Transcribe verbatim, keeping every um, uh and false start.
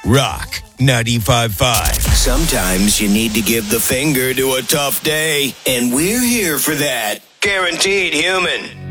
Rock ninety-five point five. Sometimes you need to give the finger to a tough day, and we're here for that. Guaranteed Human.